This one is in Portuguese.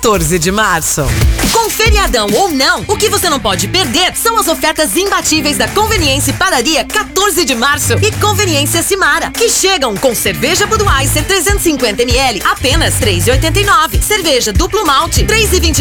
14 de março. Com feriadão ou não, o que você não pode perder são as ofertas imbatíveis da Conveniência Padaria 14 de março e Conveniência Simara, que chegam com cerveja Budweiser 350 ml, apenas R$ 3,89. Cerveja duplo malte, R$ 3,29.